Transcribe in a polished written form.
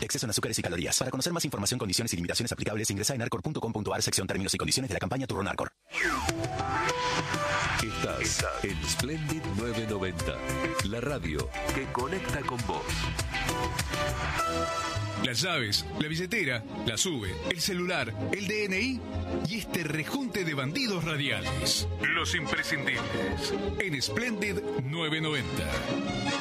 Exceso en azúcares y calorías. Para conocer más información, condiciones y limitaciones aplicables, ingresa en arcor.com.ar, sección términos y condiciones de la campaña Turrón Arcor. Estás en Splendid 990, la radio que conecta con vos. Las llaves, la billetera, la SUBE, el celular, el DNI y este rejunte de bandidos radiales. Los imprescindibles en Splendid 990.